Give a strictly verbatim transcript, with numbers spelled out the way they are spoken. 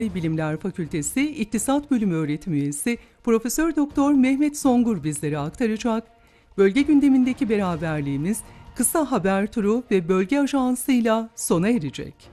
Bilimler Fakültesi İktisat Bölümü öğretim üyesi Profesör Doktor Mehmet Songur bizlere aktaracak. Bölge gündemindeki beraberliğimiz kısa haber turu ve bölge ajansıyla sona erecek.